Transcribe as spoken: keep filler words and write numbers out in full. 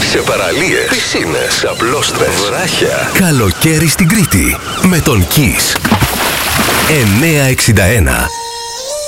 σε παραλίες, πισίνες, απλόστρες, βράχια. Καλοκαίρι στην Κρήτη με τον Kiss. εννιακόσια εξήντα ένα